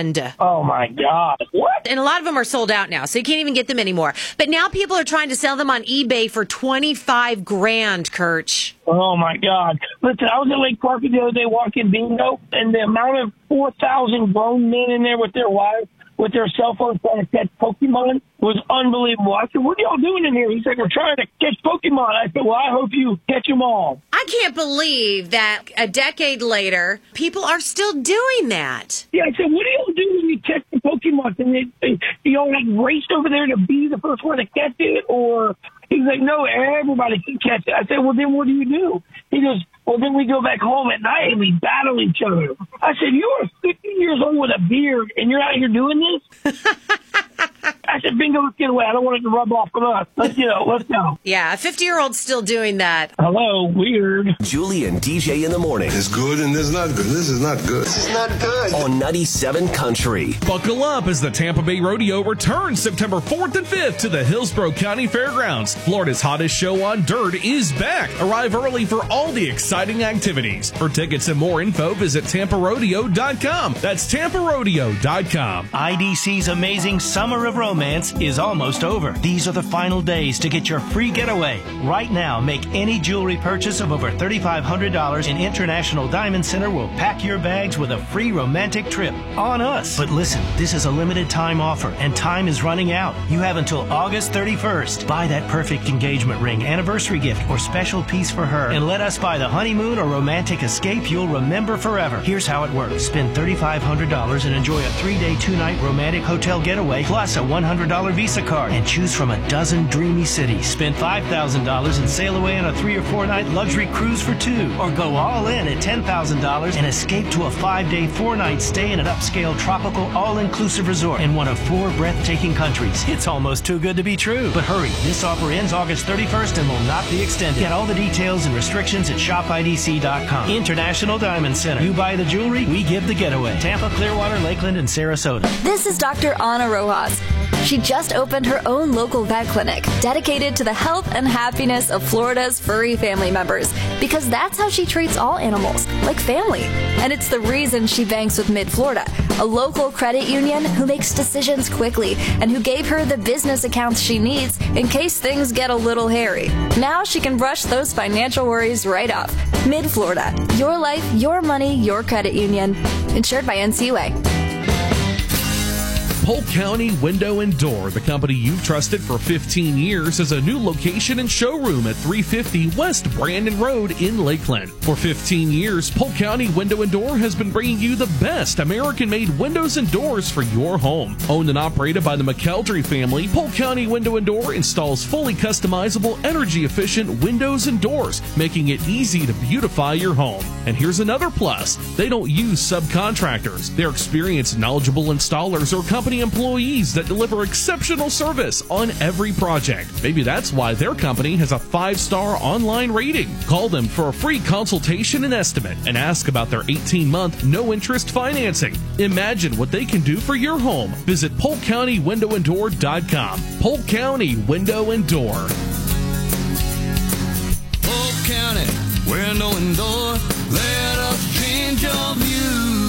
$50,000. Oh, my God. What? And a lot of them are sold out now, so you can't even get them anymore. But now people are trying to sell them on eBay for $25,000, Kirch. Oh, my God. Listen, I was at Lake Park the other day walking bingo, and the amount of 4,000 grown men in there with their wives, with their cell phones trying to catch Pokemon was unbelievable. I said, what are y'all doing in here? He said, we're trying to catch Pokemon. I said, well, I hope you catch them all. I can't believe that a decade later, people are still doing that. Yeah, I said, what do y'all do when you catch the Pokemon? And do y'all like race over there to be the first one to catch it? Or he's like, no, everybody can catch it. I said, well, then what do you do? He goes, well, then we go back home at night and we battle each other. I said, you are 50 years old with a beard and you're out here doing this? I said, bingo, let's get away. I don't want it to rub off on us. Let's go. Yeah, a 50-year-old's still doing that. Hello, weird. Julie and DJ in the morning. It's good and it's not good. This is not good. This is not good. On 97 Country. Buckle up as the Tampa Bay Rodeo returns September 4th and 5th to the Hillsborough County Fairgrounds. Florida's hottest show on dirt is back. Arrive early for all the exciting activities. For tickets and more info, visit TampaRodeo.com. That's TampaRodeo.com. IDC's amazing Summer of Romance is almost over. These are the final days to get your free getaway. Right now, make any jewelry purchase of over $3,500 in International Diamond Center will pack your bags with a free romantic trip on us. But listen, this is a limited time offer and time is running out. You have until August 31st. Buy that perfect engagement ring, anniversary gift, or special piece for her and let us buy the honeymoon or romantic escape you'll remember forever. Here's how it works. Spend $3,500 and enjoy a 3-day, 2-night romantic hotel getaway plus a $100 Visa card and choose from a dozen dreamy cities. Spend $5,000 and sail away on a 3 or 4 night luxury cruise for 2, or go all in at $10,000 and escape to a 5-day, 4-night stay in an upscale tropical all-inclusive resort in one of 4 breathtaking countries. It's almost too good to be true. But hurry, this offer ends August 31st and will not be extended. Get all the details and restrictions at shopidc.com. International Diamond Center. You buy the jewelry, we give the getaway. Tampa, Clearwater, Lakeland, and Sarasota. This is Dr. Ana Rojas. She just opened her own local vet clinic dedicated to the health and happiness of Florida's furry family members, because that's how she treats all animals, like family. And it's the reason she banks with Mid-Florida, a local credit union who makes decisions quickly and who gave her the business accounts she needs in case things get a little hairy. Now she can brush those financial worries right off. Mid-Florida, your life, your money, your credit union. Insured by NCUA. Polk County Window and Door, the company you've trusted for 15 years, has a new location and showroom at 350 West Brandon Road in Lakeland. For 15 years, Polk County Window and Door has been bringing you the best American-made windows and doors for your home. Owned and operated by the McKeldry family, Polk County Window and Door installs fully customizable, energy-efficient windows and doors, making it easy to beautify your home. And here's another plus. They don't use subcontractors. They're experienced, knowledgeable installers or company employees that deliver exceptional service on every project. Maybe that's why their company has a 5-star online rating. Call them for a free consultation and estimate and ask about their 18-month no-interest financing. Imagine what they can do for your home. Visit PolkCountyWindowAndDoor.com. Polk County Window and Door. Polk County Window and Door, let us change your view.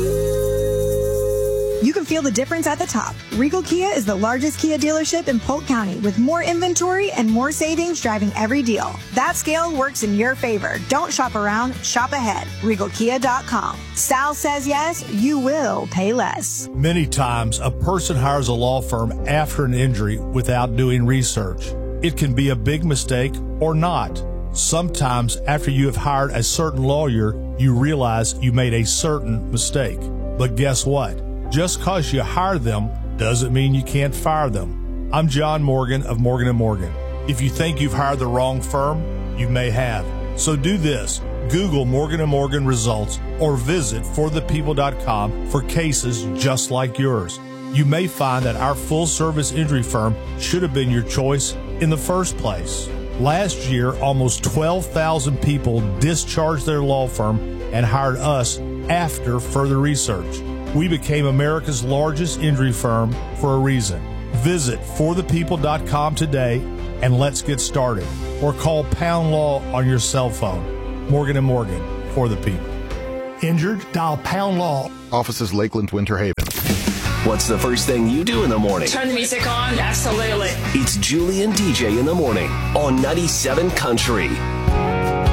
You can feel the difference at the top. Regal Kia is the largest Kia dealership in Polk County with more inventory and more savings driving every deal. That scale works in your favor. Don't shop around, shop ahead. RegalKia.com. Sal says yes, you will pay less. Many times, a person hires a law firm after an injury without doing research. It can be a big mistake or not. Sometimes, after you have hired a certain lawyer, you realize you made a certain mistake. But guess what? Just because you hire them doesn't mean you can't fire them. I'm John Morgan of Morgan & Morgan. If you think you've hired the wrong firm, you may have. So do this. Google Morgan & Morgan results or visit forthepeople.com for cases just like yours. You may find that our full-service injury firm should have been your choice in the first place. Last year, almost 12,000 people discharged their law firm and hired us after further research. We became America's largest injury firm for a reason. Visit forthepeople.com today and let's get started. Or call Pound Law on your cell phone. Morgan & Morgan, for the people. Injured? Dial Pound Law. Offices Lakeland, Winter Haven. What's the first thing you do in the morning? Turn the music on, absolutely. It's Julie and DJ in the morning on 97 Country.